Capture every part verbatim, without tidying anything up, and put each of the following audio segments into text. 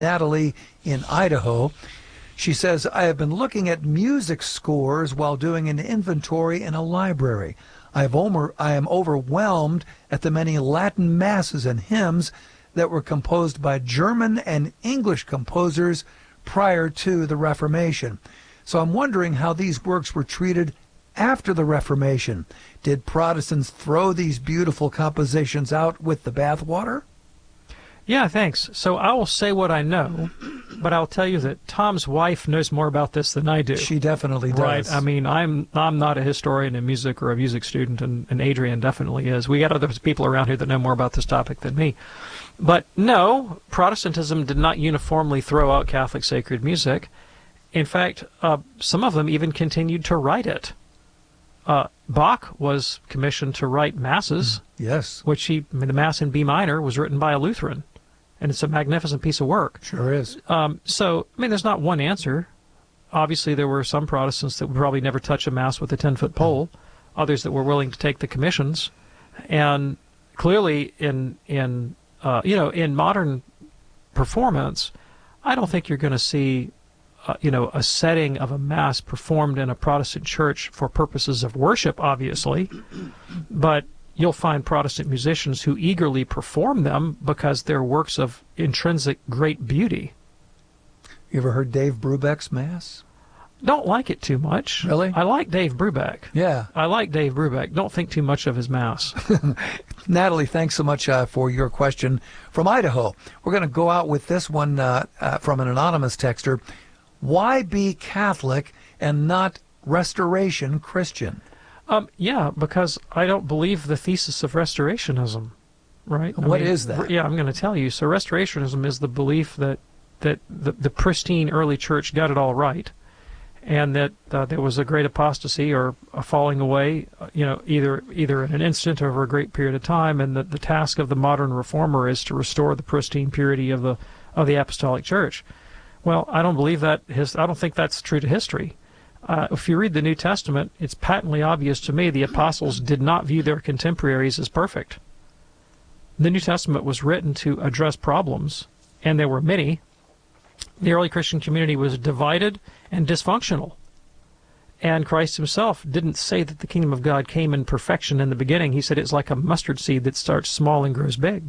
Natalie in Idaho. She says, I have been looking at music scores while doing an inventory in a library. I, have over, I am overwhelmed at the many Latin masses and hymns that were composed by German and English composers prior to the Reformation. So I'm wondering how these works were treated after the Reformation. Did Protestants throw these beautiful compositions out with the bathwater? Yeah, thanks. So I will say what I know, but I'll tell you that Tom's wife knows more about this than I do. She definitely does. Right. I mean, I'm I'm not a historian in music or a music student, and, and Adrian definitely is. We got other people around here that know more about this topic than me. But no, Protestantism did not uniformly throw out Catholic sacred music. In fact, uh, some of them even continued to write it. Uh, Bach was commissioned to write masses. Yes. Which he, I mean, the Mass in B minor was written by a Lutheran. And it's a magnificent piece of work. Sure is. Um, so, I mean, there's not one answer. Obviously, there were some Protestants that would probably never touch a Mass with a ten-foot pole, others that were willing to take the commissions. And clearly, in, in uh, you know, in modern performance, I don't think you're going to see, uh, you know, a setting of a Mass performed in a Protestant church for purposes of worship, obviously, but you'll find Protestant musicians who eagerly perform them because they're works of intrinsic great beauty. You ever heard Dave Brubeck's Mass? Don't like it too much. Really? I like Dave Brubeck. Yeah. I like Dave Brubeck. Don't think too much of his Mass. Natalie, thanks so much uh, for your question from Idaho. We're going to go out with this one uh, uh, from an anonymous texter. Why be Catholic and not Restoration Christian? Um, yeah, because I don't believe the thesis of Restorationism, right? I What mean, is that? Yeah, I'm going to tell you. So Restorationism is the belief that, that the, the pristine early church got it all right, and that uh, there was a great apostasy or a falling away, uh, you know, either either in an instant or over a great period of time, and that the task of the modern reformer is to restore the pristine purity of the of the apostolic church. Well, I don't believe that. His, I don't think that's true to history. Uh, if you read the New Testament, it's patently obvious to me the apostles did not view their contemporaries as perfect. The New Testament was written to address problems, and there were many. The early Christian community was divided and dysfunctional. And Christ himself didn't say that the kingdom of God came in perfection in the beginning. He said it's like a mustard seed that starts small and grows big.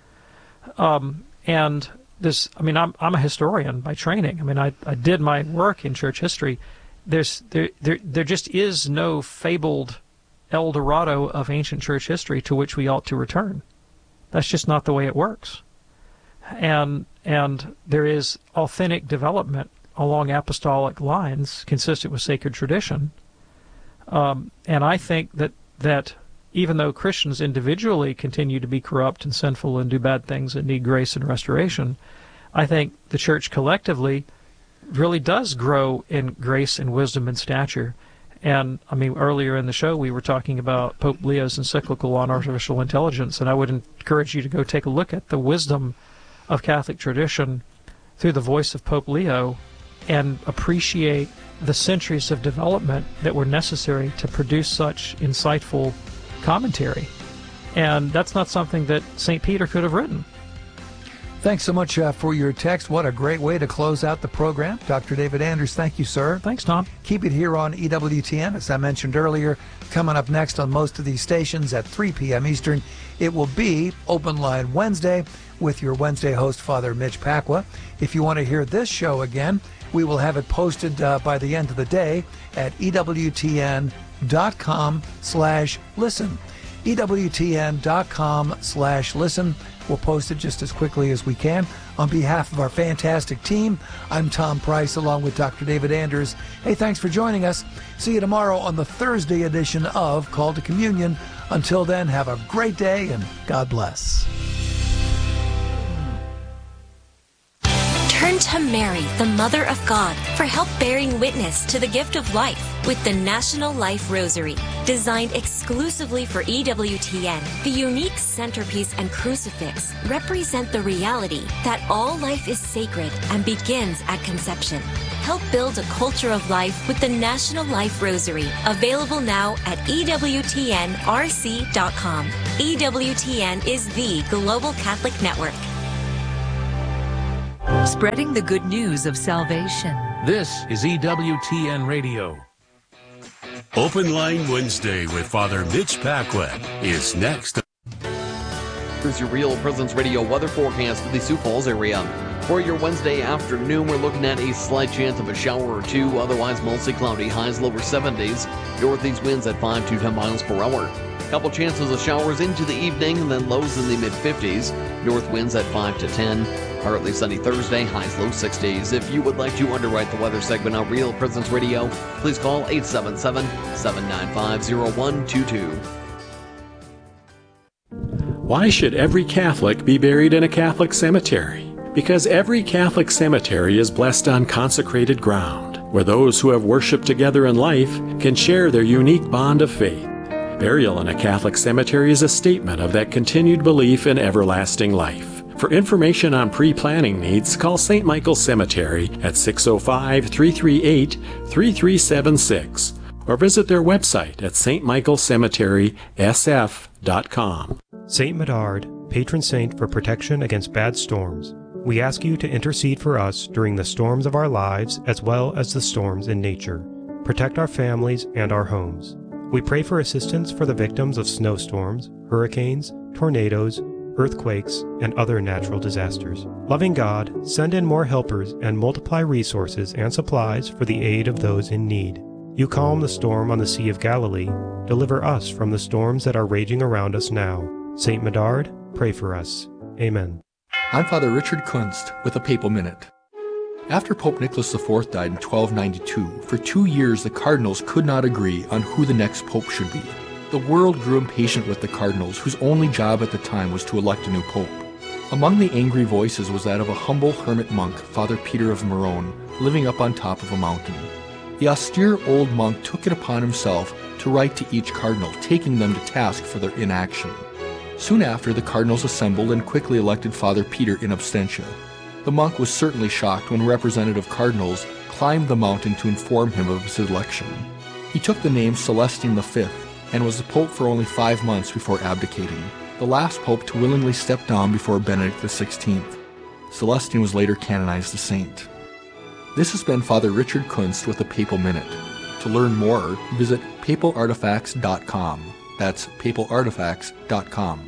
Um, and this, I mean, I'm, I'm a historian by training. I mean, I, I did my work in church history. There's there, there there just is no fabled El Dorado of ancient church history to which we ought to return. That's just not the way it works. And and there is authentic development along apostolic lines consistent with sacred tradition. Um, and I think that that even though Christians individually continue to be corrupt and sinful and do bad things and need grace and restoration, I think the church collectively really does grow in grace and wisdom and stature. And, I mean, earlier in the show we were talking about Pope Leo's encyclical on artificial intelligence, and I would encourage you to go take a look at the wisdom of Catholic tradition through the voice of Pope Leo and appreciate the centuries of development that were necessary to produce such insightful commentary. And that's not something that Saint Peter could have written. Thanks so much uh, for your text. What a great way to close out the program. Doctor David Anders, thank you, sir. Thanks, Tom. Keep it here on E W T N, as I mentioned earlier. Coming up next on most of these stations at three p.m. Eastern, it will be Open Line Wednesday with your Wednesday host, Father Mitch Pacwa. If you want to hear this show again, we will have it posted uh, by the end of the day at ewtn dot com slash listen. ewtn dot com slash listen. We'll post it just as quickly as we can. On behalf of our fantastic team, I'm Tom Price along with Doctor David Anders. Hey, thanks for joining us. See you tomorrow on the Thursday edition of Call to Communion. Until then, have a great day and God bless. Turn to Mary, the Mother of God, for help bearing witness to the gift of life with the National Life Rosary. Designed exclusively for E W T N, the unique centerpiece and crucifix represent the reality that all life is sacred and begins at conception. Help build a culture of life with the National Life Rosary, available now at E W T N R C dot com. E W T N is the global Catholic network. Spreading the good news of salvation. This is E W T N Radio. Open Line Wednesday with Father Mitch Paquette is next. Here's your Real Presence Radio weather forecast for the Sioux Falls area. For your Wednesday afternoon, we're looking at a slight chance of a shower or two, otherwise mostly cloudy, highs lower seventies. Northeast winds at five to ten miles per hour. Couple chances of showers into the evening, and then lows in the mid-fifties. North winds at five to ten. Partly sunny Thursday, highs low sixties. If you would like to underwrite the weather segment on Real Presence Radio, please call eight seven seven, seven nine five, zero one two two. Why should every Catholic be buried in a Catholic cemetery? Because every Catholic cemetery is blessed on consecrated ground, where those who have worshiped together in life can share their unique bond of faith. Burial in a Catholic cemetery is a statement of that continued belief in everlasting life. For information on pre-planning needs, call Saint Michael Cemetery at six oh five, three three eight, three three seven six or visit their website at s t michael cemetery s f dot com. Saint Medard, patron saint for protection against bad storms. We ask you to intercede for us during the storms of our lives as well as the storms in nature. Protect our families and our homes. We pray for assistance for the victims of snowstorms, hurricanes, tornadoes, earthquakes, and other natural disasters. Loving God, send in more helpers and multiply resources and supplies for the aid of those in need. You calm the storm on the Sea of Galilee. Deliver us from the storms that are raging around us now. Saint Medard, pray for us. Amen. I'm Father Richard Kunst with a Papal Minute. After Pope Nicholas the Fourth died in twelve ninety-two, for two years the cardinals could not agree on who the next pope should be. The world grew impatient with the cardinals, whose only job at the time was to elect a new pope. Among the angry voices was that of a humble hermit monk, Father Peter of Morone, living up on top of a mountain. The austere old monk took it upon himself to write to each cardinal, taking them to task for their inaction. Soon after, the cardinals assembled and quickly elected Father Peter in absentia. The monk was certainly shocked when representative cardinals climbed the mountain to inform him of his election. He took the name Celestine the Fifth and was the pope for only five months before abdicating, the last pope to willingly step down before Benedict the Sixteenth. Celestine was later canonized a saint. This has been Father Richard Kunst with a Papal Minute. To learn more, visit papal artifacts dot com. That's papal artifacts dot com.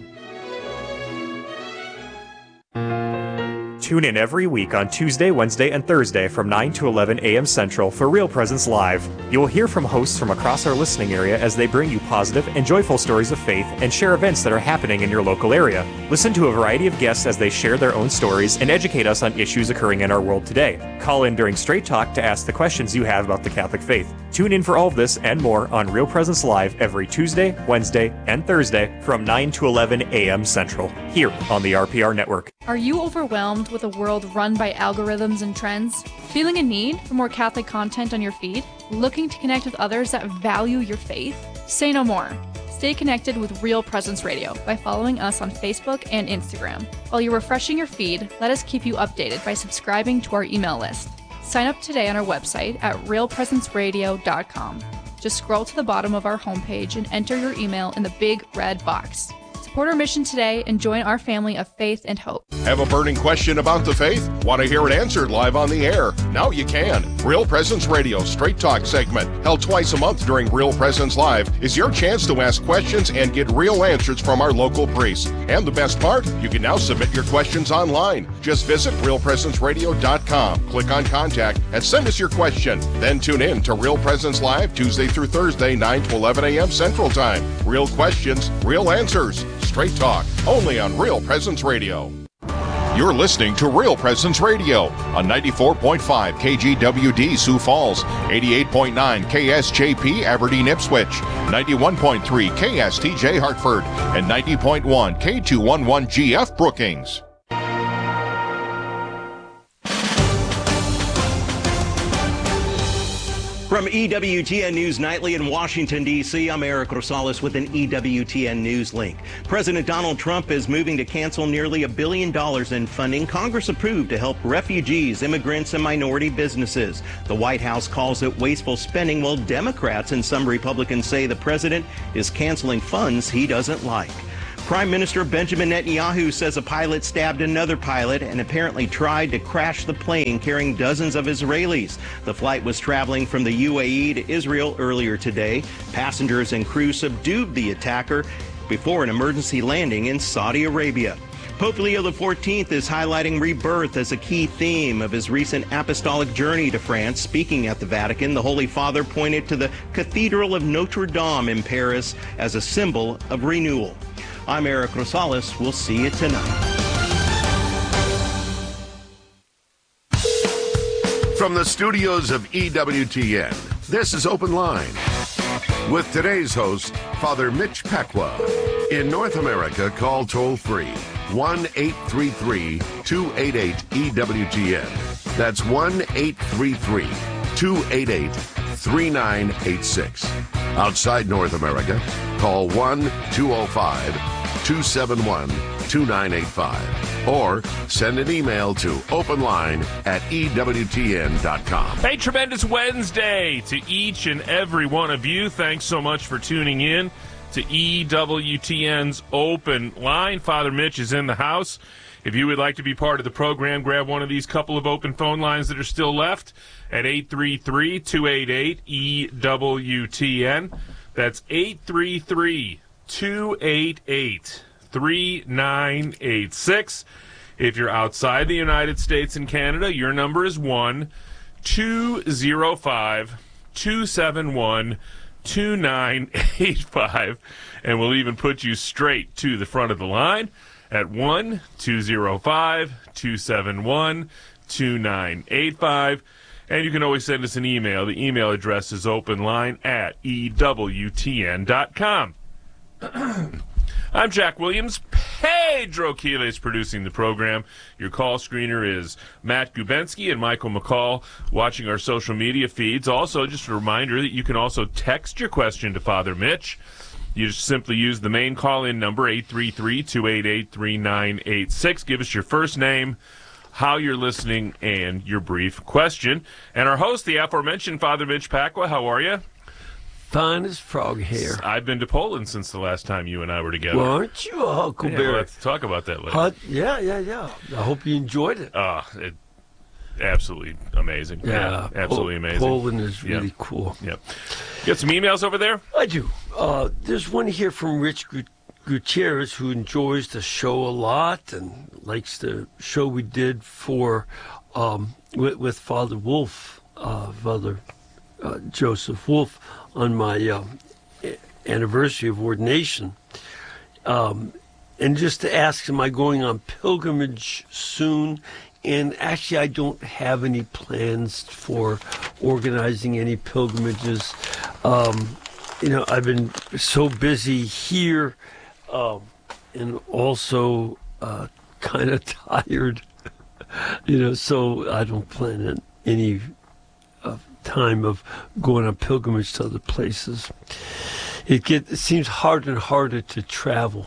Tune in every week on Tuesday, Wednesday, and Thursday from nine to eleven a.m. Central for Real Presence Live. You will hear from hosts from across our listening area as they bring you positive and joyful stories of faith and share events that are happening in your local area. Listen to a variety of guests as they share their own stories and educate us on issues occurring in our world today. Call in during Straight Talk to ask the questions you have about the Catholic faith. Tune in for all of this and more on Real Presence Live every Tuesday, Wednesday, and Thursday from nine to eleven a.m. Central, here on the R P R Network. Are you overwhelmed with a world run by algorithms and trends? Feeling a need for more Catholic content on your feed? Looking to connect with others that value your faith? Say no more. Stay connected with Real Presence Radio by following us on Facebook and Instagram. While you're refreshing your feed, let us keep you updated by subscribing to our email list. Sign up today on our website at real presence radio dot com. Just scroll to the bottom of our homepage and enter your email in the big red box. Support our mission today and join our family of faith and hope. Have a burning question about the faith? Want to hear it answered live on the air? Now you can. Real Presence Radio Straight Talk segment, held twice a month during Real Presence Live, is your chance to ask questions and get real answers from our local priests. And the best part, you can now submit your questions online. Just visit real presence radio dot com, click on Contact, and send us your question. Then tune in to Real Presence Live Tuesday through Thursday, nine to eleven a.m. Central Time. Real questions, real answers. Straight Talk, only on Real Presence Radio. You're listening to Real Presence Radio on ninety-four point five K G W D Sioux Falls, eighty-eight point nine K S J P Aberdeen Ipswich, ninety-one point three K S T J Hartford, and ninety point one K two eleven G F Brookings. From E W T N News Nightly in Washington, D C, I'm Eric Rosales with an E W T N News link. President Donald Trump is moving to cancel nearly a billion dollars in funding Congress approved to help refugees, immigrants, and minority businesses. The White House calls it wasteful spending, while Democrats and some Republicans say the president is canceling funds he doesn't like. Prime Minister Benjamin Netanyahu says a pilot stabbed another pilot and apparently tried to crash the plane carrying dozens of Israelis. The flight was traveling from the U A E to Israel earlier today. Passengers and crew subdued the attacker before an emergency landing in Saudi Arabia. Pope Leo the fourteenth is highlighting rebirth as a key theme of his recent apostolic journey to France. Speaking at the Vatican, the Holy Father pointed to the Cathedral of Notre Dame in Paris as a symbol of renewal. I'm Eric Rosales. We'll see you tonight. From the studios of E W T N, this is Open Line with today's host, Father Mitch Pacwa. In North America, call toll-free one eight three three, two eight eight, E W T N. That's one eight three three, two eight eight, three nine eight six. Outside North America, call one two oh five, two seven one, two nine eight five or send an email to openline at E W T N dot com. Hey, tremendous Wednesday to each and every one of you. Thanks so much for tuning in to E W T N's Open Line. Father Mitch is in the house. If you would like to be part of the program, grab one of these couple of open phone lines that are still left at eight three three, two eight eight, E W T N. That's eight three three, two eight eight, three nine eight six. If you're outside the United States and Canada, your number is one two oh five, two seven one, two nine eight five, and we'll even put you straight to the front of the line at one two oh five, two seven one, two nine eight five. And you can always send us an email. The email address is openline at E W T N dot com. I'm Jack Williams. Pedro Keeley is producing the program. Your call screener is Matt Gubensky and Michael McCall, watching our social media feeds. Also, just a reminder that you can also text your question to Father Mitch. You just simply use the main call-in number, eight three three, two eight eight, three nine eight six. Give us your first name, how you're listening, and your brief question. And our host, the aforementioned Father Mitch Pacwa, how are you? Fine as frog hair. I've been to Poland since the last time you and I were together. Well, aren't you a Huckleberry? Yeah, we'll have to talk about that later. Huh? Yeah, yeah, yeah. I hope you enjoyed it. Ah, uh, it, absolutely amazing. Yeah, yeah absolutely Pol- amazing. Poland is really yep. cool. Yep. You got some emails over there? I do. Uh, there's one here from Rich Gut- Gutierrez, who enjoys the show a lot and likes the show we did for um, with, with Father Wolf, uh, Father uh, Joseph Wolf, on my uh, anniversary of ordination. Um, and just to ask, am I going on pilgrimage soon? And actually, I don't have any plans for organizing any pilgrimages. Um, you know, I've been so busy here um, and also uh, kind of tired, you know, so I don't plan on any uh, time of going on pilgrimage to other places. It, get, it seems harder and harder to travel.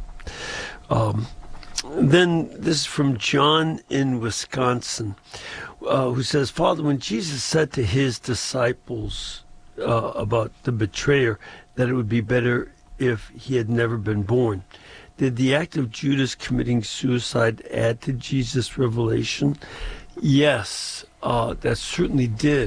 Um, then this is from John in Wisconsin, uh, who says, Father, when Jesus said to his disciples uh, about the betrayer that it would be better if he had never been born, did the act of Judas committing suicide add to Jesus' revelation? Yes, uh, that certainly did.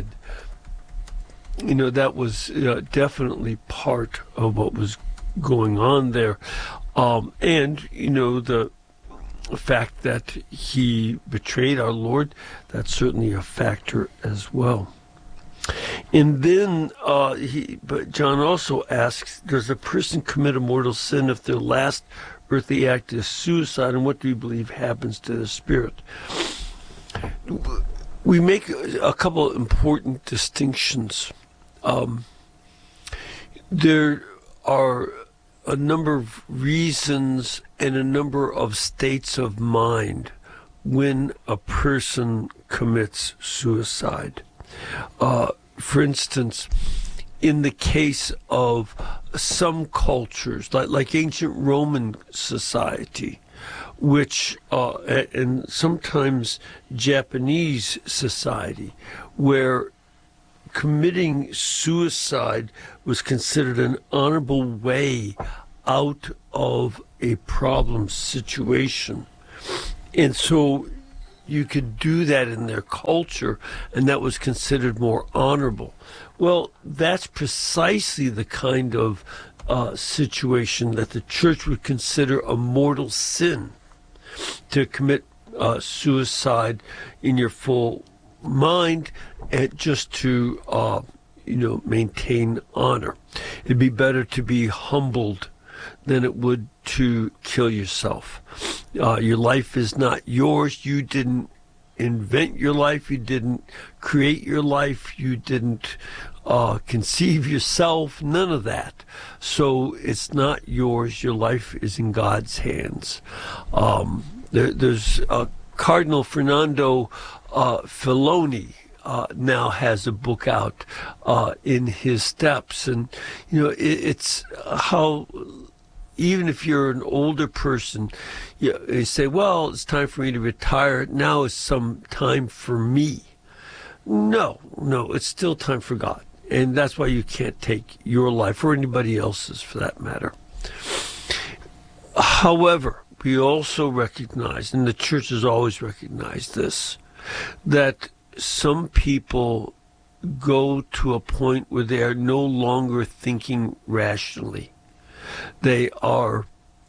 You know, that was uh, definitely part of what was going on there. Um, and, you know, the fact that he betrayed our Lord, that's certainly a factor as well. And then uh, he, but John also asks, does a person commit a mortal sin if their last earthly act is suicide, and what do you believe happens to the spirit? We make a couple of important distinctions. Um, there are a number of reasons and a number of states of mind when a person commits suicide. Uh, for instance, in the case of some cultures, like, like ancient Roman society, which, uh, and sometimes Japanese society, where committing suicide was considered an honorable way out of a problem situation. And so you could do that in their culture, and that was considered more honorable. Well, that's precisely the kind of uh, situation that the church would consider a mortal sin, to commit uh, suicide in your full mind, and just to uh, you know maintain honor. It'd be better to be humbled than it would to kill yourself. Uh, your life is not yours. You didn't invent your life. You didn't create your life. You didn't uh, conceive yourself. None of that. So it's not yours. Your life is in God's hands. Um, there, there's uh, Cardinal Fernando uh, Filoni uh, now has a book out, uh, In His Steps. And, you know, it, it's how... Even if you're an older person, you, you say, well, it's time for me to retire. Now is some time for me. No, no, it's still time for God. And that's why you can't take your life, or anybody else's for that matter. However, we also recognize, and the church has always recognized this, that some people go to a point where they are no longer thinking rationally. They are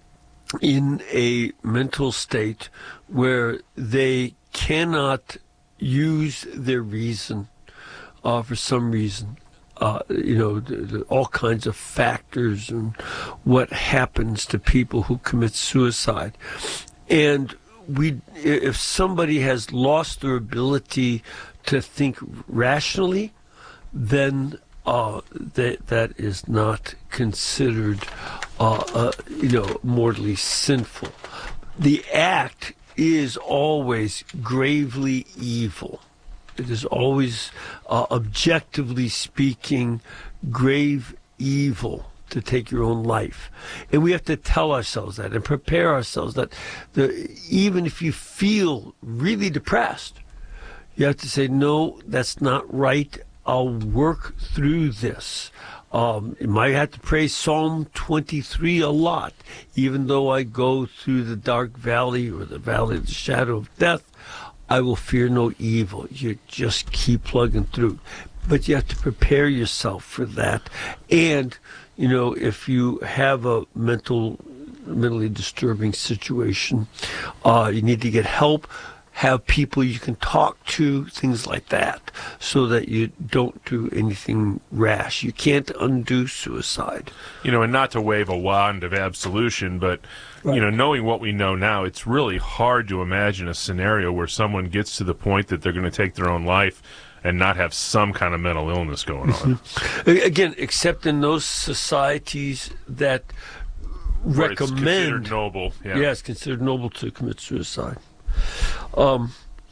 in a mental state where they cannot use their reason uh, for some reason. Uh, you know, the, the, all kinds of factors and what happens to people who commit suicide. And we, if somebody has lost their ability to think rationally, then Uh, that that is not considered, uh, uh, you know, mortally sinful. The act is always gravely evil. It is always, uh, objectively speaking, grave evil to take your own life. And we have to tell ourselves that and prepare ourselves that the, even if you feel really depressed, you have to say, no, that's not right. I'll work through this. Um, you might have to pray Psalm twenty-three a lot. Even though I go through the dark valley or the valley of the shadow of death, I will fear no evil. You just keep plugging through. But you have to prepare yourself for that. And, you know, if you have a mental, mentally disturbing situation, uh, you need to get help. Have people you can talk to, things like that, so that you don't do anything rash. You can't undo suicide. You know, and not to wave a wand of absolution, but, right. you know, knowing what we know now, it's really hard to imagine a scenario where someone gets to the point that they're going to take their own life and not have some kind of mental illness going on. Again, except in those societies that where recommend... It's considered noble. Yeah. yeah, it's considered noble to commit suicide. Um,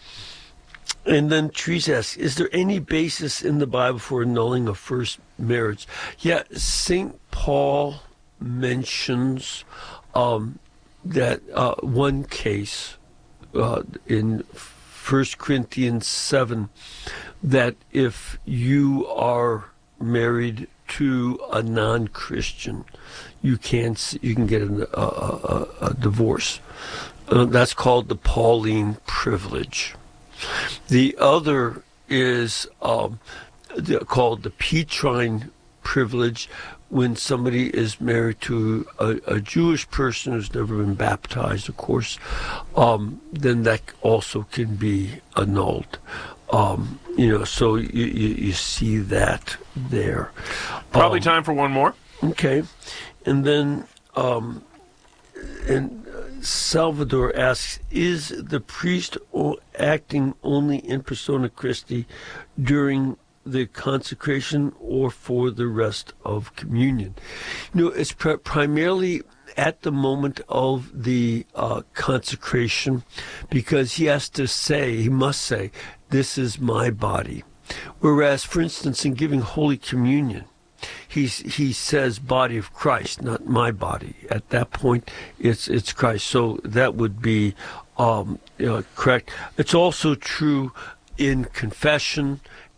and then Teresa asks, is there any basis in the Bible for annulling a first marriage? Yeah, Saint Paul mentions um, that uh, one case uh, in First Corinthians seven, that if you are married to a non-Christian, you can you can get a, a, a divorce. Uh, that's called the Pauline privilege. The other is um, the, called the Petrine privilege, when somebody is married to a, a Jewish person who's never been baptized, of course, um, then that also can be annulled. Um, you know, so you, you, you see that there. Probably um, time for one more. Okay. And then... Um, and Salvador asks, is the priest acting only in persona Christi during the consecration or for the rest of communion? You know, it's pr- primarily at the moment of the uh, consecration, because he has to say, he must say, this is my body. Whereas, for instance, in giving Holy Communion, He's, he says body of Christ, not my body. At that point, it's it's Christ. So that would be um, you know, correct. It's also true in confession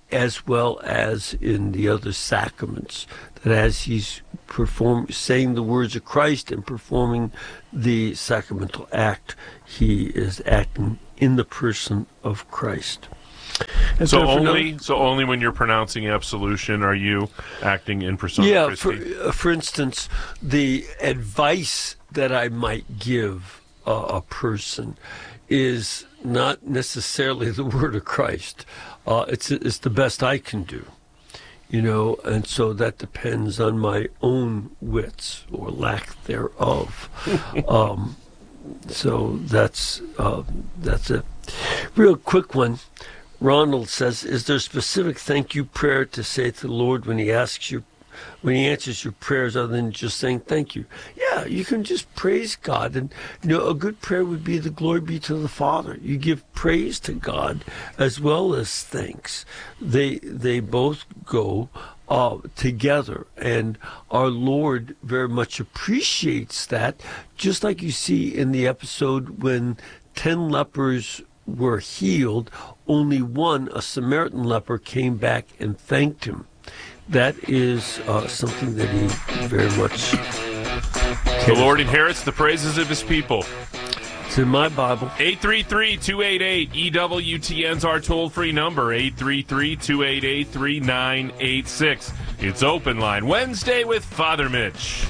as well as in the other sacraments, that as he's perform, saying the words of Christ and performing the sacramental act, he is acting in the person of Christ. And so, so only no, so only when you're pronouncing absolution are you acting in persona yeah, Christi? for, uh, for instance, the advice that I might give uh, a person is not necessarily the word of Christ. Uh, it's it's the best I can do, you know, and so that depends on my own wits or lack thereof. um, so that's uh, that's a real quick one. Ronald says, "Is there a specific thank you prayer to say to the Lord when He asks you, when He answers your prayers, other than just saying thank you?" Yeah, you can just praise God, and you know a good prayer would be the glory be to the Father. You give praise to God as well as thanks. They they both go uh, together, and our Lord very much appreciates that. Just like you see in the episode when ten lepers were healed, only one, a Samaritan leper, came back and thanked him. That is uh, something that he very much cares. The Lord inherits the praises of his people. It's in my Bible. eight three three, two eight eight, E W T N's our toll-free number, eight three three, two eight eight, three nine eight six. It's Open Line Wednesday with Father Mitch.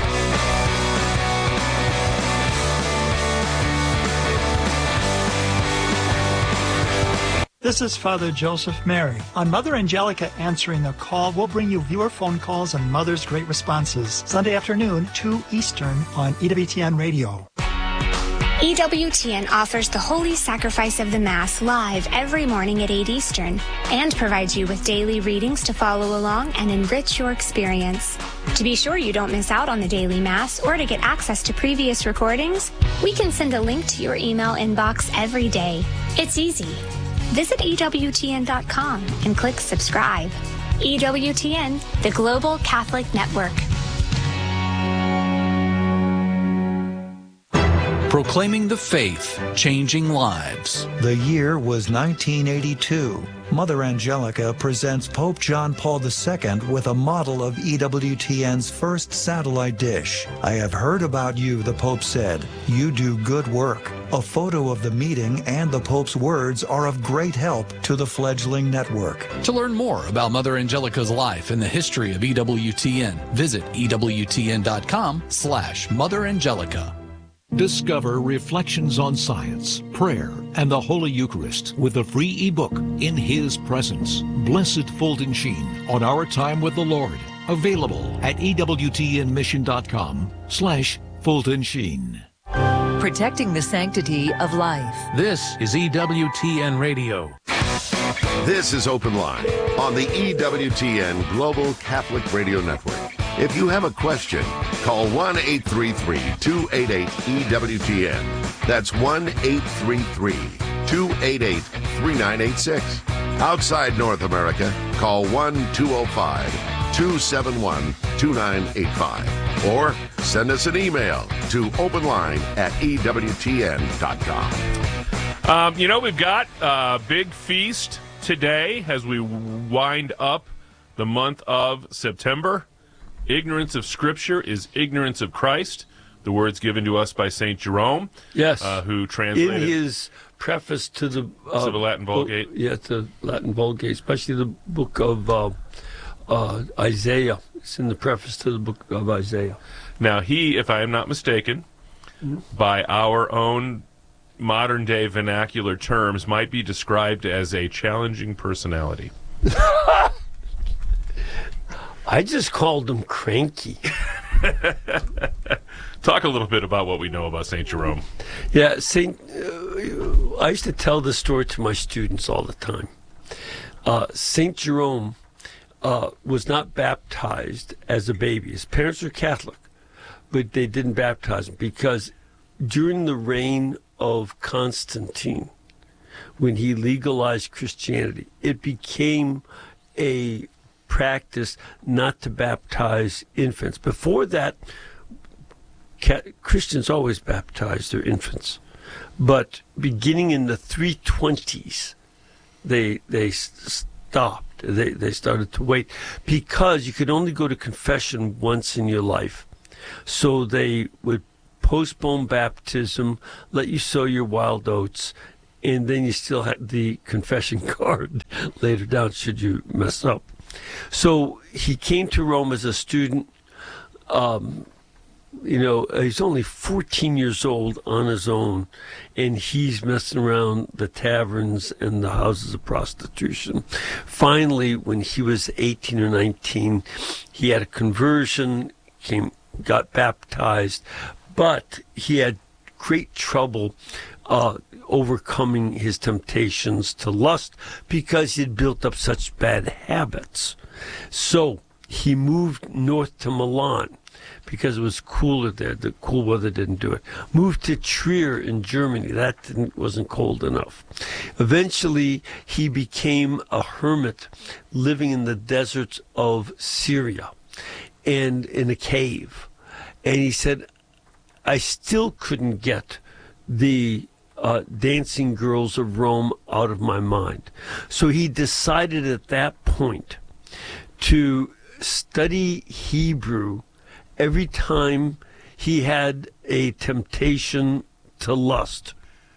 This is Father Joseph Mary. On Mother Angelica Answering the Call, we'll bring you viewer phone calls and Mother's Great Responses. Sunday afternoon, two Eastern on E W T N Radio. E W T N offers the Holy Sacrifice of the Mass live every morning at eight Eastern and provides you with daily readings to follow along and enrich your experience. To be sure you don't miss out on the daily Mass or to get access to previous recordings, we can send a link to your email inbox every day. It's easy. Visit E W T N dot com and click subscribe. E W T N, the Global Catholic Network. Proclaiming the faith, changing lives. The year was nineteen eighty-two. Mother Angelica presents Pope John Paul the Second with a model of E W T N's first satellite dish. "I have heard about you," the Pope said. "You do good work." A photo of the meeting and the Pope's words are of great help to the fledgling network. To learn more about Mother Angelica's life and the history of E W T N, visit E W T N dot com slash Mother Angelica. Discover Reflections on Science, Prayer, and the Holy Eucharist with a free ebook, In His Presence, Blessed Fulton Sheen on Our Time with the Lord. Available at E W T N mission dot com slash Fulton Sheen. Protecting the sanctity of life. This is E W T N Radio. This is Open Line on the E W T N Global Catholic Radio Network. If you have a question, call one eight three three, two eight eight, E W T N. That's one eight three three, two eight eight, three nine eight six. Outside North America, call one two zero five, two seven one, two nine eight five. Or send us an email to openline at E W T N dot com. Um, you know, we've got a big feast today as we wind up the month of September. Ignorance of Scripture is ignorance of Christ. The words given to us by Saint Jerome. Yes. Uh, who translated in his preface to the, uh, to the Latin Vulgate. Book, yeah, to Latin Vulgate, especially the book of uh, uh, Isaiah. It's in the preface to the book of Isaiah. Now, he, if I am not mistaken, mm-hmm. by our own modern-day vernacular terms, might be described as a challenging personality. I just called him cranky. Talk a little bit about what we know about Saint Jerome. Yeah, Saint. Uh, I used to tell this story to my students all the time. Uh, Saint Jerome uh, was not baptized as a baby. His parents were Catholic, but they didn't baptize him because during the reign of Constantine, when he legalized Christianity, it became a practice not to baptize infants. Before that, Christians always baptized their infants. But beginning in the three twenties, they they stopped. They they started to wait because you could only go to confession once in your life. So they would postpone baptism, let you sow your wild oats, and then you still had the confession card later down should you mess up. So he came to Rome as a student. Um, you know, he's only fourteen years old on his own, and he's messing around the taverns and the houses of prostitution. Finally, when he was eighteen or nineteen, he had a conversion, came, got baptized, but he had great trouble uh, overcoming his temptations to lust because he'd built up such bad habits. So he moved north to Milan because it was cooler there. The cool weather didn't do it. Moved to Trier in Germany. That didn't, wasn't cold enough. Eventually, he became a hermit living in the deserts of Syria and in a cave. And he said, I still couldn't get the uh, dancing girls of Rome out of my mind. So he decided at that point to study Hebrew every time he had a temptation to lust.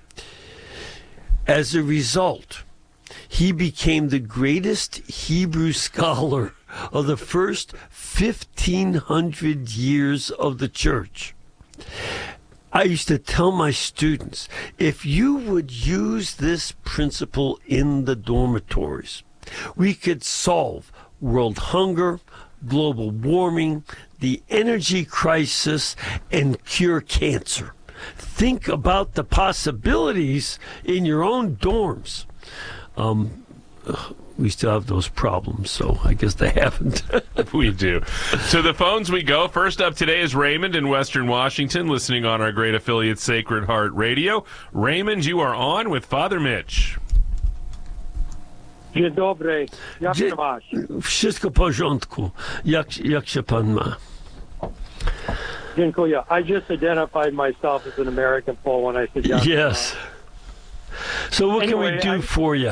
As a result, he became the greatest Hebrew scholar of the first fifteen hundred years of the church. I used to tell my students, if you would use this principle in the dormitories, we could solve world hunger, global warming, the energy crisis, and cure cancer. Think about the possibilities in your own dorms. Um, we still have those problems, so I guess they haven't. We do. To the phones we go. First up today is Raymond in Western Washington, listening on our great affiliate Sacred Heart Radio. Raymond, you are on with Father Mitch. Dzień dobry. Jak się masz? Wszystko w porządku. Jak, jak się pan ma? Dziękuję. I just identified myself as an American Pole when I said yes. Yes. So what Anyway, can we do I- for you?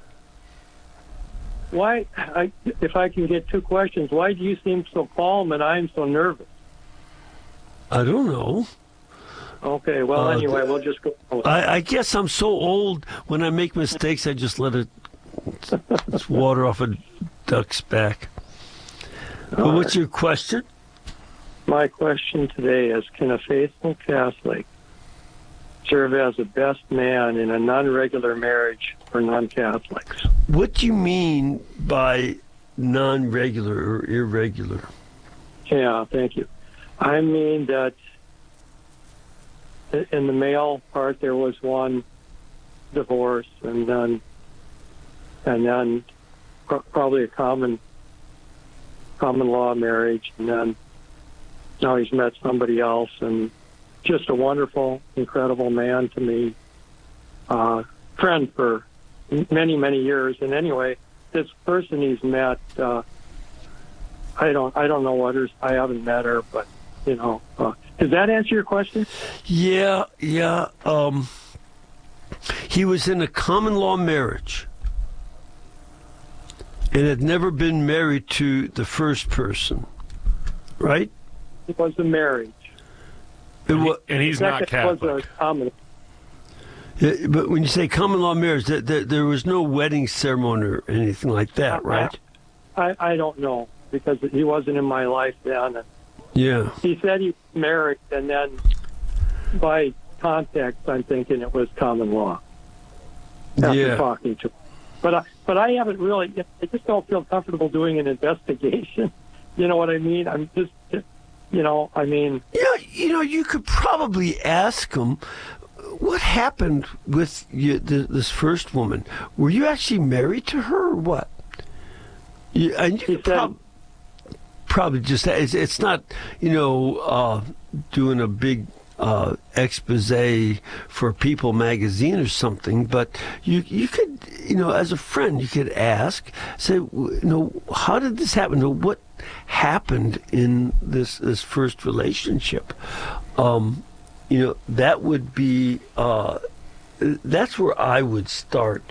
Why, I, if I can get two questions, why do you seem so calm and I'm so nervous? I don't know. Okay, well, Uh, anyway, we'll just go. I, I guess I'm so old, when I make mistakes, I just let it it's water off a duck's back. But what's your question? My question today is, can a faithful Catholic serve as a best man in a non-regular marriage for non-Catholics? What do you mean by non-regular or irregular? Yeah, thank you. I mean that in the male part there was one divorce and then and then pro- probably a common common law marriage, and then now he's met somebody else, and just a wonderful, incredible man to me, uh, friend for many, many years. And anyway, this person he's met, uh, I don't, I don't know what her, I haven't met her, but you know, uh, does that answer your question? Yeah, yeah. Um, he was in a common law marriage and had never been married to the first person, right? It was a marriage. It wa- And he's not Second Catholic. was a common. Yeah, but when you say common law marriage, there, there, there was no wedding ceremony or anything like that, right? I, I don't know, because he wasn't in my life then. And Yeah. he said he was married, and then by context, I'm thinking it was common law. After Yeah. talking to him. But I, but I haven't really, I just don't feel comfortable doing an investigation. You know what I mean? I'm just, you know, I mean. Yeah, you know, you could probably ask him, what happened with you, th this first woman? Were you actually married to her or what? You, and you could prob- probably just, it's, it's not, you know, uh, doing a big uh, expose for People magazine or something, but you you could, you know, as a friend, you could ask, say, you know, how did this happen? What happened in this this first relationship? Um, you know, that would be uh, that's where I would start,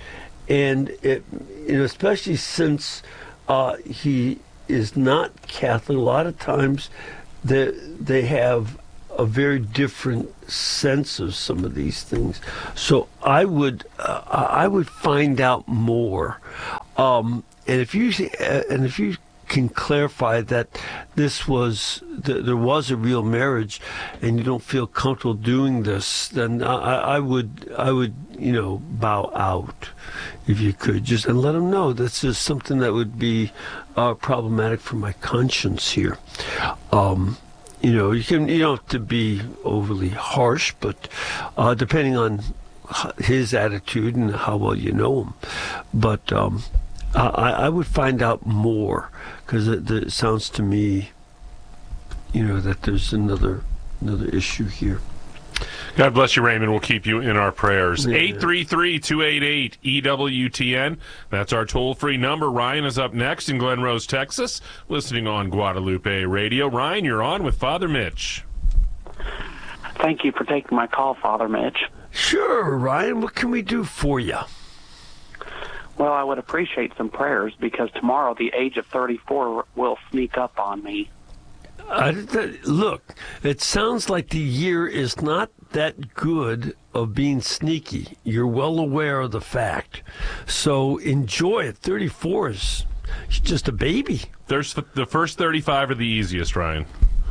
and it, you know, especially since uh, he is not Catholic, a lot of times they they have a very different sense of some of these things. So I would uh, I would find out more, um, and if you uh, and if you can clarify that this was th- there was a real marriage, and you don't feel comfortable doing this, then I, I would I would you know bow out if you could, just and let them know this is something that would be uh, problematic for my conscience here. Um, You know, you can you don't have to be overly harsh, but uh, depending on his attitude and how well you know him. But um, I, I would find out more, because it, it sounds to me, you know, that there's another another issue here. God bless you, Raymond. We'll keep you in our prayers. eight three three, two eight eight, E W T N. That's our toll-free number. Ryan is up next in Glen Rose, Texas, listening on Guadalupe Radio. Ryan, you're on with Father Mitch. Thank you for taking my call, Father Mitch. Sure, Ryan. What can we do for you? Well, I would appreciate some prayers, because tomorrow the age of thirty-four will sneak up on me. I, th- look, it sounds like the year is not that good of being sneaky. You're well aware of the fact. So enjoy it. thirty-four is just a baby. There's the, the first thirty-five are the easiest, Ryan.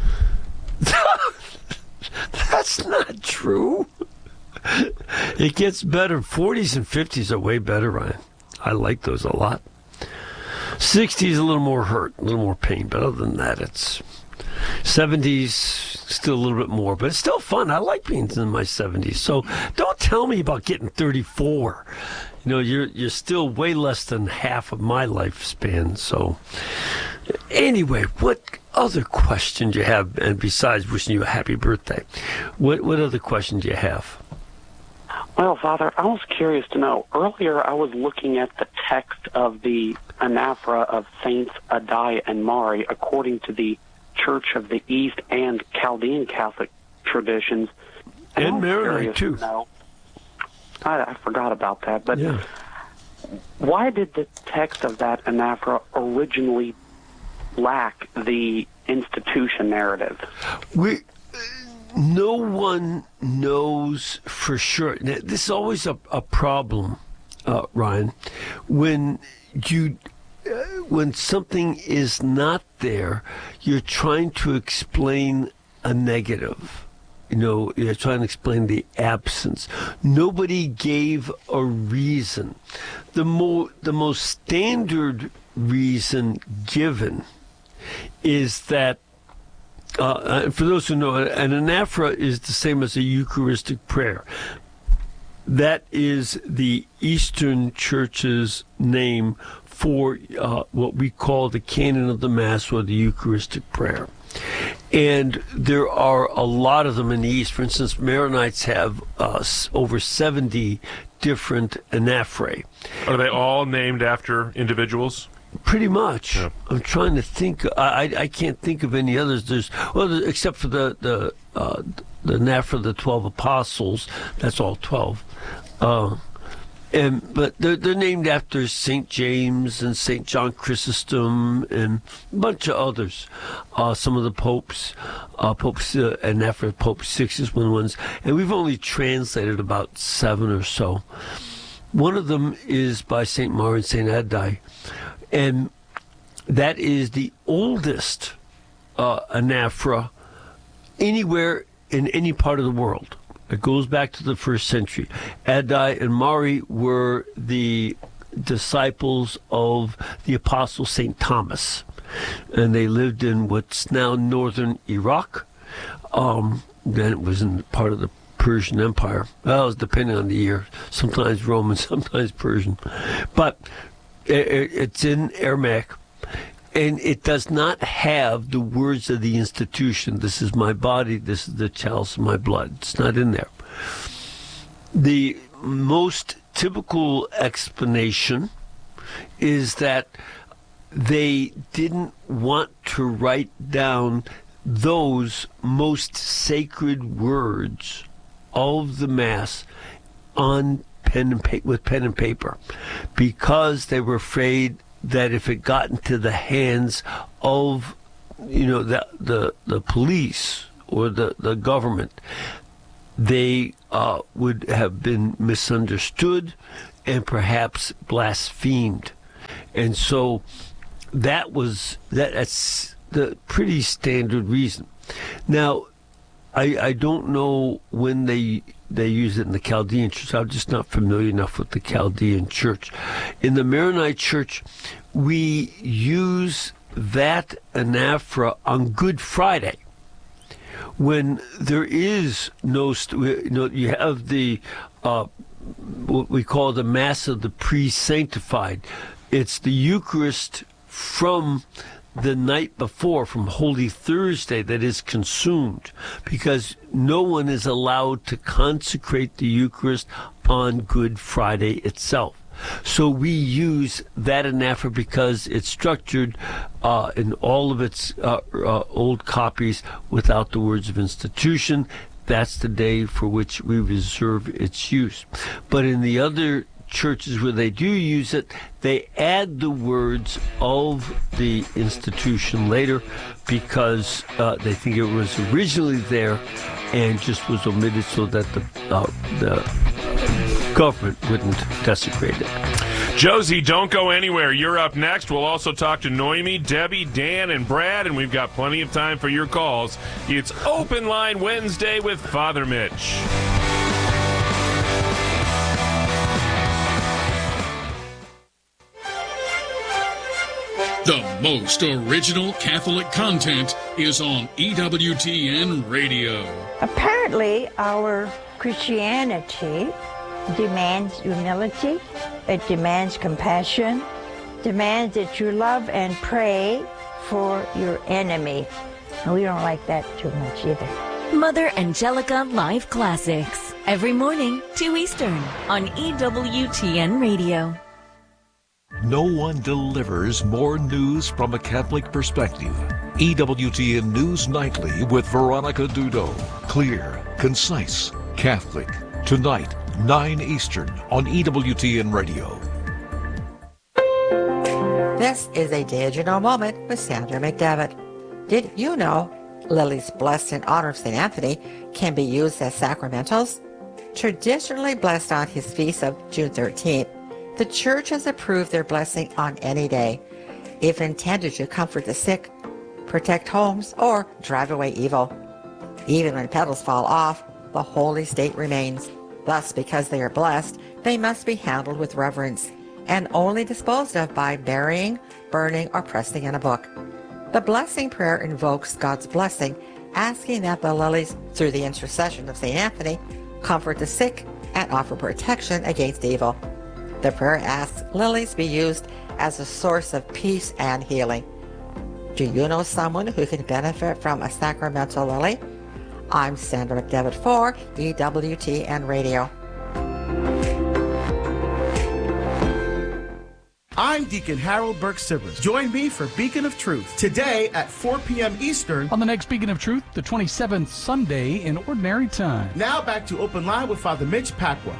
That's not true. It gets better. forties and fifties are way better, Ryan. I like those a lot. sixties a little more hurt, a little more pain, but other than that, it's seventies, still a little bit more, but it's still fun. I like being in my seventies. So don't tell me about getting thirty-four. You know, you're you're still way less than half of my lifespan. So anyway, what other question do you have? And besides wishing you a happy birthday, what what other question do you have? Well, Father, I was curious to know. Earlier, I was looking at the text of the anaphora of Saints Addai and Mari, according to the Church of the East and Chaldean Catholic traditions. And, and Maronite, too. To know, I, I forgot about that. But yeah. Why did the text of that anaphora originally lack the institution narrative? We... No one knows for sure. Now, this is always a, a problem, uh, Ryan, when you uh, when something is not there. You're trying to explain a negative. You know, you're trying to explain the absence. Nobody gave a reason. The mo the most standard reason given is that. Uh, for those who know, an anaphora is the same as a Eucharistic prayer. That is the Eastern Church's name for uh, what we call the canon of the Mass, or the Eucharistic prayer. And there are a lot of them in the East. For instance, Maronites have uh, over seventy different anaphora. Are they all named after individuals? Pretty much. Yeah. I'm trying to think. I I can't think of any others. There's well, except for the the uh, the anaphora of the twelve apostles. That's all twelve. Uh, and but they're they're named after Saint James and Saint John Chrysostom and a bunch of others. Uh, some of the popes, uh, popes uh, anaphora, Pope Six is one of the ones, and we've only translated about seven or so. One of them is by Saint Mari and Saint Addai. And that is the oldest uh, anaphora anywhere in any part of the world. It goes back to the first century. Addai and Mari were the disciples of the apostle Saint Thomas, and they lived in what's now northern Iraq. Um, then it was in part of the Persian Empire. Well, it was depending on the year. Sometimes Roman, sometimes Persian. But it's in Aramaic, and it does not have the words of the institution. This is my body, this is the chalice of my blood. It's not in there. The most typical explanation is that they didn't want to write down those most sacred words of the Mass on pen and pa- with pen and paper, because they were afraid that if it got into the hands of, you know, the the, the police or the, the government, they uh, would have been misunderstood and perhaps blasphemed. And so that was that, that's the pretty standard reason. Now, I, I don't know when they they use it in the Chaldean church. I'm just not familiar enough with the Chaldean church. In the Maronite church, we use that anaphora on Good Friday, when there is no, you know, you have the uh, what we call the Mass of the Pre-Sanctified. It's the Eucharist from the night before, from Holy Thursday, that is consumed, because no one is allowed to consecrate the Eucharist on Good Friday itself. So we use that anaphora because it's structured uh, in all of its uh, uh, old copies without the words of institution. That's the day for which we reserve its use. But in the other churches where they do use it, they add the words of the institution later, because uh, they think it was originally there and just was omitted so that the uh, the government wouldn't desecrate it. Josie, don't go anywhere. You're up next. We'll also talk to Noemi, Debbie, Dan, and Brad, and we've got plenty of time for your calls. It's Open Line Wednesday with Father Mitch. The most original Catholic content is on E W T N Radio. Apparently, our Christianity demands humility, it demands compassion, demands that you love and pray for your enemy. And we don't like that too much either. Mother Angelica Live Classics, every morning, two Eastern, on E W T N Radio. No one delivers more news from a Catholic perspective. E W T N News Nightly with Veronica Dudo. Clear, concise, Catholic. Tonight, nine Eastern on E W T N Radio. This is a Did You Know moment with Sandra McDevitt. Did you know lilies blessed in honor of Saint Anthony can be used as sacramentals? Traditionally blessed on his feast of June thirteenth, the Church has approved their blessing on any day, if intended to comfort the sick, protect homes, or drive away evil. Even when petals fall off, the holy state remains. Thus, because they are blessed, they must be handled with reverence, and only disposed of by burying, burning, or pressing in a book. The blessing prayer invokes God's blessing, asking that the lilies, through the intercession of Saint Anthony, comfort the sick and offer protection against evil. The prayer asks lilies be used as a source of peace and healing. Do you know someone who can benefit from a sacramental lily? I'm Sandra McDevitt for E W T N Radio. I'm Deacon Harold Burke-Sivers. Join me for Beacon of Truth today at four p.m. Eastern on the next Beacon of Truth, the twenty-seventh Sunday in Ordinary Time. Now back to Open Line with Father Mitch Pacwa.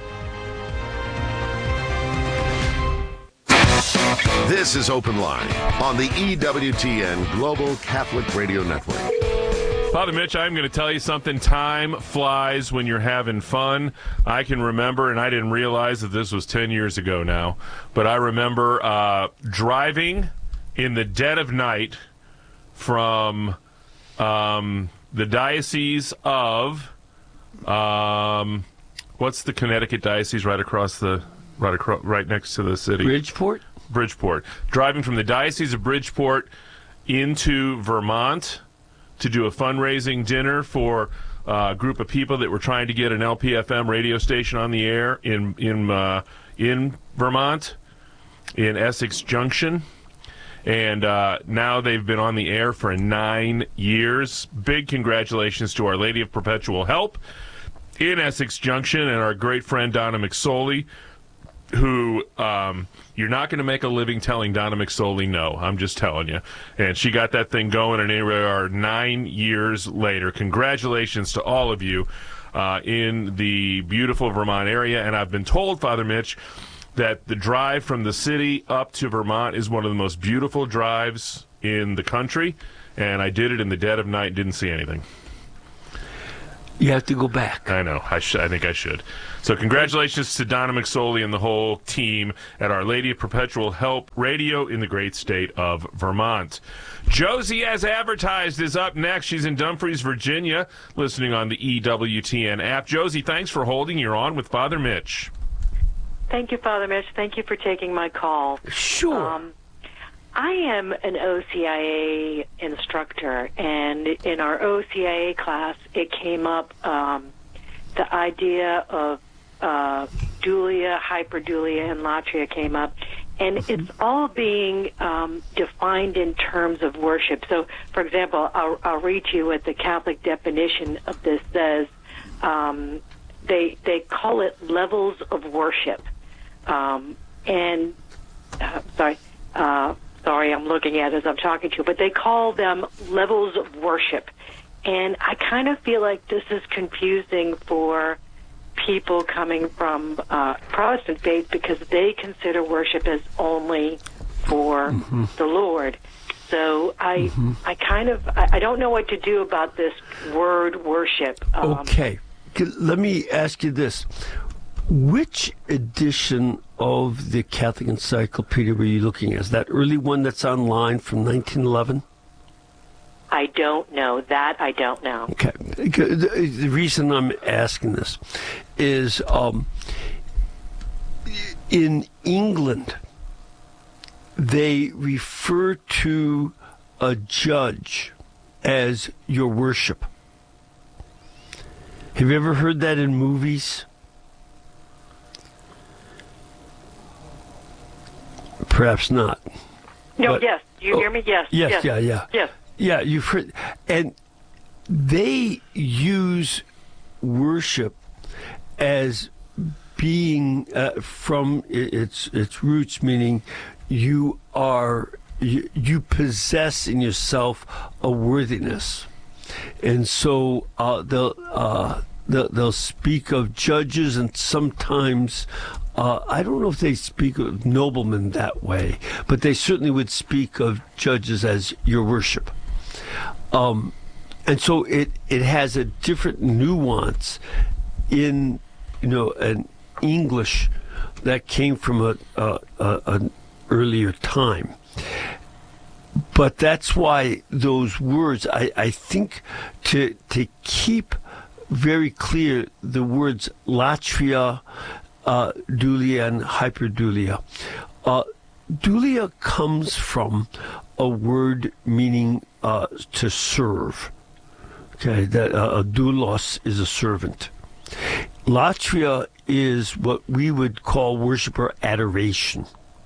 This is Open Line on the E W T N Global Catholic Radio Network. Father Mitch, I'm going to tell you something. Time flies when you're having fun. I can remember, and I didn't realize that this was ten years ago now, but I remember uh, driving in the dead of night from um, the Diocese of, um, what's the Connecticut Diocese right across the, right across, right next to the city? Bridgeport? Bridgeport. Driving from the Diocese of Bridgeport into Vermont to do a fundraising dinner for uh, a group of people that were trying to get an L P F M radio station on the air in in uh, in Vermont, in Essex Junction. And uh, now they've been on the air for nine years. Big congratulations to Our Lady of Perpetual Help in Essex Junction and our great friend Donna McSorley, who um, you're not going to make a living telling Donna McSorley no. I'm just telling you. And she got that thing going, and here we are nine years later. Congratulations to all of you. uh, in the beautiful Vermont area. And I've been told, Father Mitch, that the drive from the city up to Vermont is one of the most beautiful drives in the country. And I did it in the dead of night and didn't see anything. You have to go back. I know. I, sh- I think I should. So congratulations to Donna McSorley and the whole team at Our Lady of Perpetual Help Radio in the great state of Vermont. Josie, as advertised, is up next. She's in Dumfries, Virginia, listening on the E W T N app. Josie, thanks for holding. You're on with Father Mitch. Thank you, Father Mitch. Thank you for taking my call. Sure. Um, I am an O C I A instructor, and in our O C I A class, it came up um, the idea of uh, dulia, hyperdulia, and latria came up, and mm-hmm. it's all being um, defined in terms of worship. So, for example, I'll, I'll read to you what the Catholic definition of this says. Um, they they call it levels of worship, um, and uh, sorry. Uh, Sorry, I'm looking at it as I'm talking to you, but they call them levels of worship. And I kind of feel like this is confusing for people coming from uh, Protestant faith because they consider worship as only for mm-hmm. the Lord. So I mm-hmm. I kind of, I, I don't know what to do about this word worship. Um, okay. Let me ask you this. Which edition of the Catholic Encyclopedia were you looking at? Is that early one that's online from nineteen eleven? I don't know. That I don't know. Okay. The reason I'm asking this is um, in England, they refer to a judge as your worship. Have you ever heard that in movies? Perhaps not. No, but, yes. Do you hear me? Yes. Yes, yes. yeah, yeah. Yes. Yeah, you've heard. And they use worship as being uh, from its its roots, meaning you are you, you possess in yourself a worthiness, and so uh, they'll uh, they'll, they'll speak of judges, and sometimes uh, I don't know if they speak of noblemen that way, but they certainly would speak of judges as your worship. Um, and so it it has a different nuance in you know an English that came from a, a, a an earlier time. But that's why those words, I, I think, to to keep very clear the words latria, uh, dulia, and hyperdulia. Uh, dulia comes from a word meaning uh, to serve. Okay, that uh, a doulos is a servant. Latria is what we would call worship or adoration.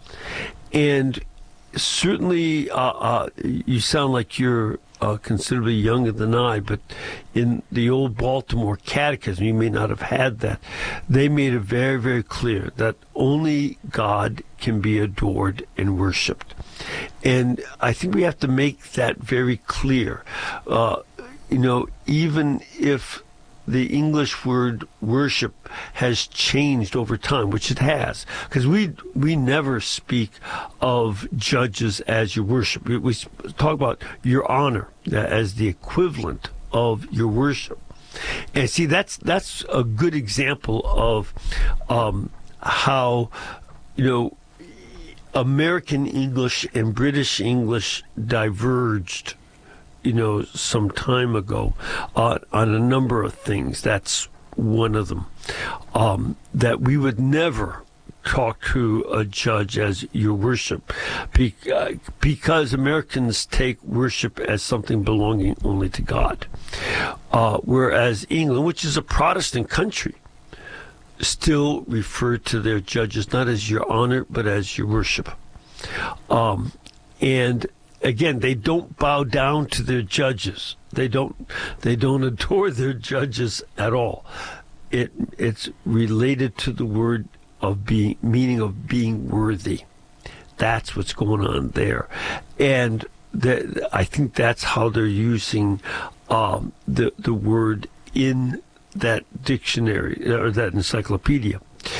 And certainly, uh, uh, you sound like you're uh, considerably younger than I, but in the old Baltimore Catechism, you may not have had that. They made it very, very clear that only God can be adored and worshipped. And I think we have to make that very clear. Uh, you know, even if the English word worship has changed over time, which it has, because we we never speak of judges as your worship. We, we talk about your honor as the equivalent of your worship. And see, that's that's a good example of um, how, you know, American English and British English diverged, you know, some time ago uh, on a number of things. That's one of them. Um, that we would never talk to a judge as your worship be, uh, because Americans take worship as something belonging only to God. Uh, whereas England, which is a Protestant country, still refer to their judges not as your honor, but as your worship. Um, and Again, they don't bow down to their judges. They don't. They don't adore their judges at all. It it's related to the word of being, meaning of being worthy. That's what's going on there, and the, I think that's how they're using um, the the word in that dictionary or that encyclopedia.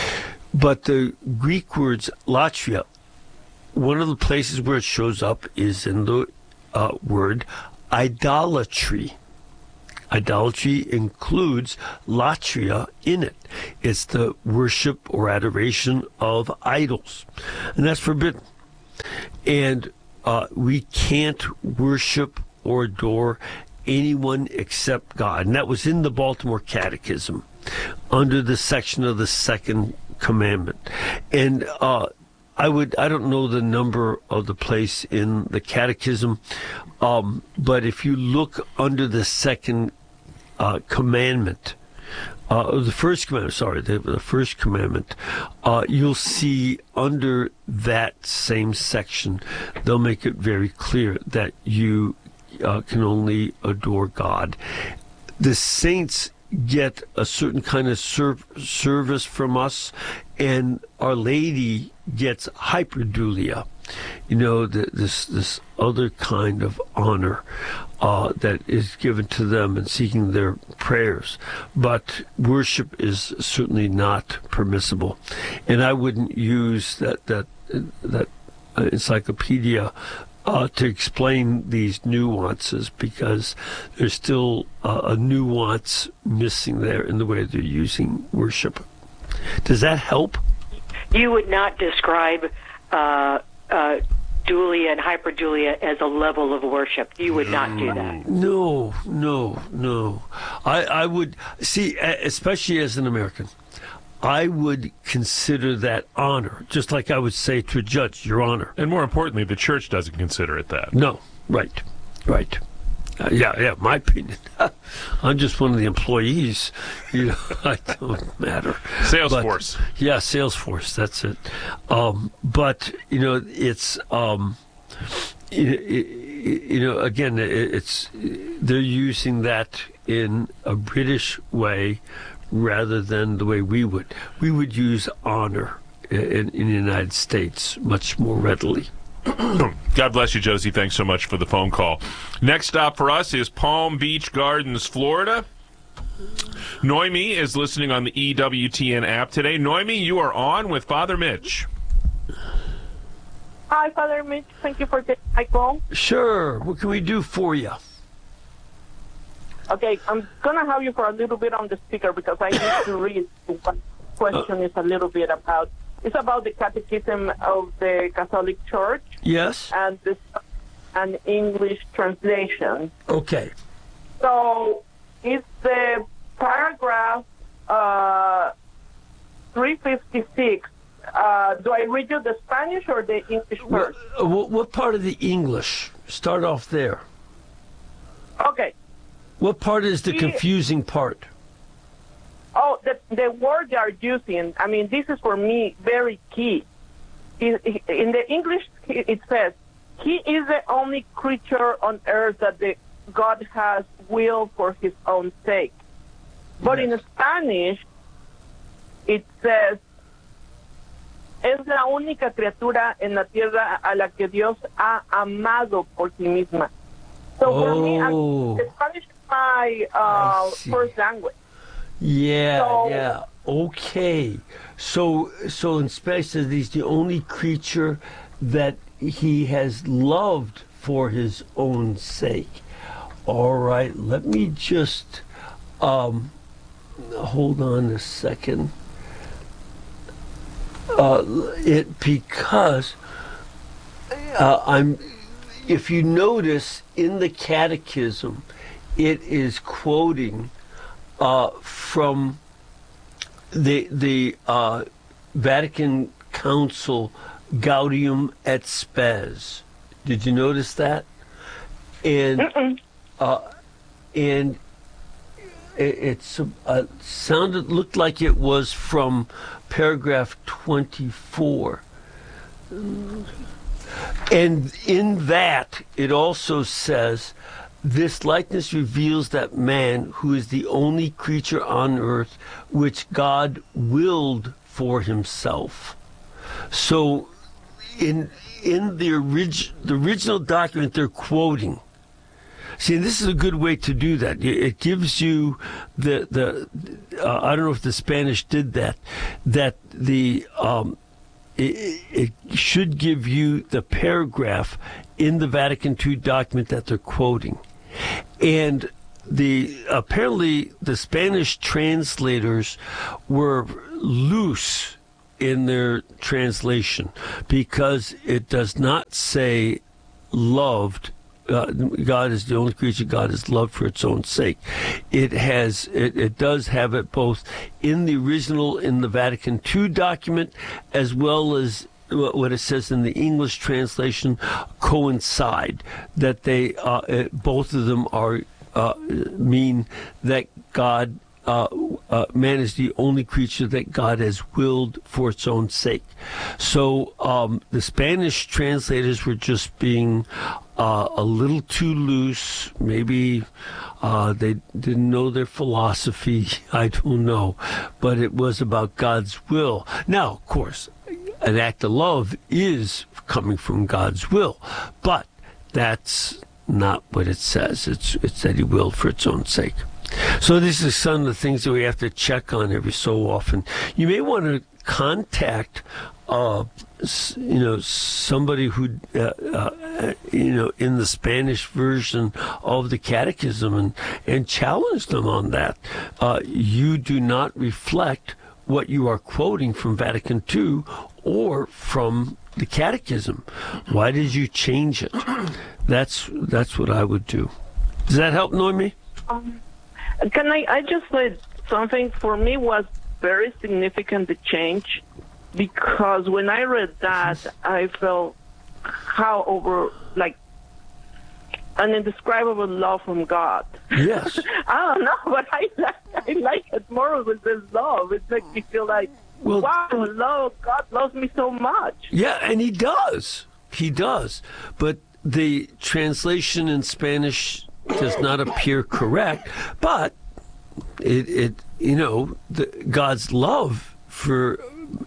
But the Greek words latria, one of the places where it shows up is in the uh, word idolatry. Idolatry includes latria in it. It's the worship or adoration of idols. And that's forbidden. And uh, we can't worship or adore anyone except God. And that was in the Baltimore Catechism under the section of the second commandment. And uh, I would, I don't know the number of the place in the Catechism, um, but if you look under the second uh, commandment, uh, the first commandment, sorry, the, the first commandment, uh, you'll see under that same section, they'll make it very clear that you uh, can only adore God. The saints get a certain kind of ser- service from us, and Our Lady gets hyperdulia, you know, the, this this other kind of honor uh, that is given to them in seeking their prayers. But worship is certainly not permissible, and I wouldn't use that that that uh, encyclopedia Uh, to explain these nuances, because there's still uh, a nuance missing there in the way they're using worship. Does that help? You would not describe uh, uh, dulia and hyperdulia as a level of worship. You would not do that. No, no, no. I, I would, see, especially as an American, I would consider that honor, just like I would say to a judge, Your Honor. And more importantly, the church doesn't consider it that. No, right, right. Uh, yeah, yeah, my opinion. I'm just one of the employees. You know, I don't matter. Salesforce. But, yeah, Salesforce, that's it. Um, but, you know, it's, um, you, you know, again, it's, they're using that in a British way rather than the way we would. We would use honor in, in the United States much more readily. God bless you, Josie. Thanks so much for the phone call. Next stop for us is Palm Beach Gardens, Florida. Noemi is listening on the E W T N app today. Noemi, you are on with Father Mitch. Hi, Father Mitch. Thank you for taking my call. Sure. What can we do for you? Okay, I'm going to have you for a little bit on the speaker because I need to read what question is a little bit about. It's about the Catechism of the Catholic Church. Yes. And this, an English translation. Okay. So it's the paragraph uh, three fifty-six. Uh, do I read you the Spanish or the English first? What, what part of the English? Start off there. Okay. What part is the confusing part? Oh, the, the word they are using, I mean, this is for me very key. In, in the English, it says, He is the only creature on earth that the God has will for his own sake. But yes. In Spanish, it says, es la única criatura en la tierra a la que Dios ha amado por sí misma. So oh. for me, I'm, the Spanish is my uh, first language. Yeah, so, yeah. Okay. So, so in Spanish, he's the only creature that he has loved for his own sake. All right. Let me just um, hold on a second. Uh, it because uh, I'm. If you notice in the Catechism, it is quoting uh, from the the uh, Vatican Council Gaudium et Spes. Did you notice that? And uh, and it it's uh, sounded looked like it was from paragraph twenty-four. And in that, it also says, this likeness reveals that man, who is the only creature on earth which God willed for himself. So in in the, orig- the original document they're quoting, See, this is a good way to do that. It gives you the the. Uh, I don't know if the Spanish did that. That the um, it, it should give you the paragraph in the Vatican Two document that they're quoting, and the apparently the Spanish translators were loose in their translation because it does not say loved. Uh, God is the only creature God is loved for its own sake. It has, it, it does have it both in the original, in the Vatican Two document, as well as what it says in the English translation coincide. That they, uh, it, both of them are uh, mean that God. Uh, uh, man is the only creature that God has willed for its own sake. So um, the Spanish translators were just being uh, a little too loose. Maybe uh, they didn't know their philosophy. I don't know. But it was about God's will. Now, of course, an act of love is coming from God's will. But that's not what it says. It's, it's that he willed for its own sake. So this is some of the things that we have to check on every so often. You may want to contact, uh, you know, somebody who, uh, uh, you know, in the Spanish version of the Catechism and, and challenge them on that. Uh, you do not reflect what you are quoting from Vatican Two or from the Catechism. Why did you change it? That's that's what I would do. Does that help, Noemi? Um. Can I, I just said something for me was very significant, the change, because when I read that, I felt how over, like, an indescribable love from God. Yes. I don't know, but I like, I like it more with this love. It makes me feel like, well, wow, love, God loves me so much. Yeah, and he does. He does. But the translation in Spanish does not appear correct, but it, it you know, the, God's love for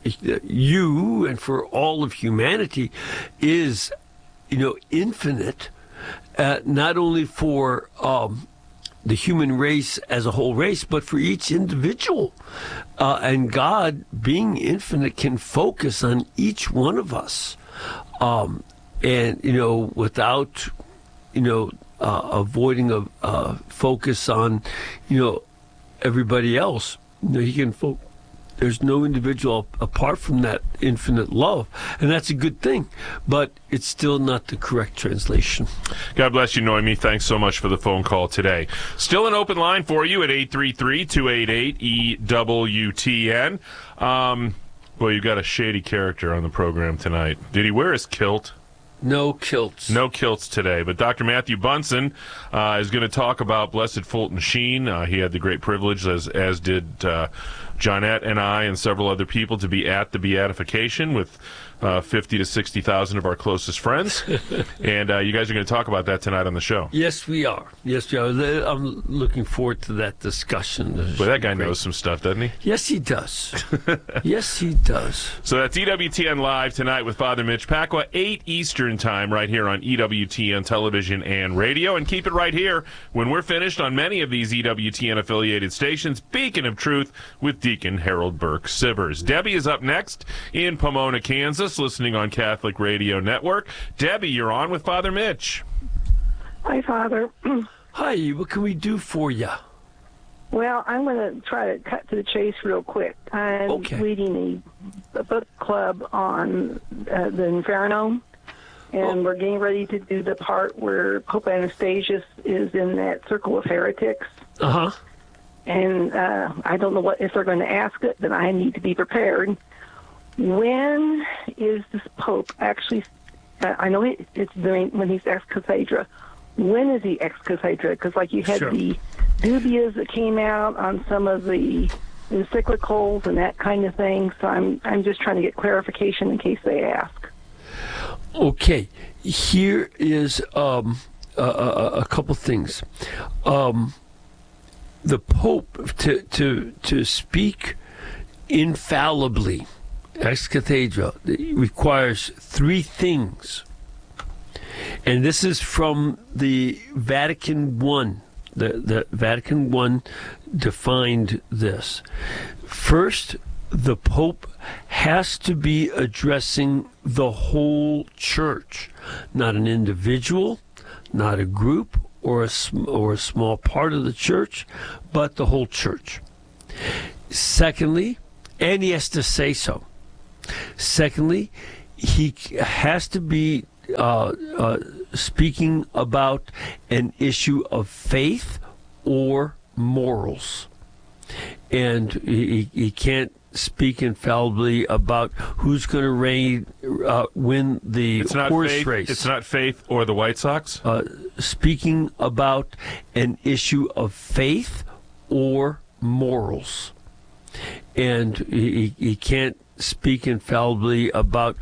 you and for all of humanity is, you know, infinite, uh, not only for um, the human race as a whole race, but for each individual. Uh, and God, being infinite, can focus on each one of us. Um, and, you know, without, you know, Uh, avoiding a uh, focus on, you know, everybody else. You know, he can fo- there's no individual apart from that infinite love, and that's a good thing. But it's still not the correct translation. God bless you, Noemi. Thanks so much for the phone call today. Still an open line for you at eight three three, two eight eight, E W T N. Um, well, you got a shady character on the program tonight. Did he wear his kilt? No kilts. No kilts today. But Doctor Matthew Bunson uh, is going to talk about Blessed Fulton Sheen. Uh, he had the great privilege, as as did uh, Johnette and I and several other people, to be at the beatification with uh, fifty to sixty thousand of our closest friends. And uh, you guys are going to talk about that tonight on the show. Yes, we are. Yes, we are. I'm looking forward to that discussion. But that guy great. knows some stuff, doesn't he? Yes, he does. Yes, he does. So that's E W T N Live tonight with Father Mitch Pacwa, eight Eastern Time, right here on E W T N Television and Radio. And keep it right here when we're finished on many of these E W T N-affiliated stations. Beacon of Truth with Deacon Harold Burke Sivers. Debbie is up next in Pomona, Kansas, listening on Catholic Radio Network. Debbie, you're on with Father Mitch. Hi, Father. Hi, what can we do for you? Well, I'm going to try to cut to the chase real quick. I'm okay. leading a, a book club on uh, the Inferno, and oh. we're getting ready to do the part where Pope Anastasius is in that circle of heretics. Uh-huh. And uh, I don't know what if they're going to ask it, but I need to be prepared. When is this Pope actually, uh, I know it, it's during, when he's ex cathedra. When is he ex cathedra? Because like you had sure. the dubias that came out on some of the encyclicals and that kind of thing. So I'm I'm just trying to get clarification in case they ask. Okay, here is um, a, a, a couple things. Um, the Pope to to to speak infallibly ex cathedra requires three things. and this is from the Vatican One. The, the Vatican One defined this. First, the Pope has to be addressing the whole church, not an individual, not a group or a, or a small part of the church, but the whole church. Secondly, and he has to say so. Secondly, he has to be uh, uh, speaking about an issue of faith or morals. And he, he can't speak infallibly about who's going to reign, uh, win the it's not horse faith, race. It's not faith or the White Sox? Uh, speaking about an issue of faith or morals. And he, he can't speak infallibly about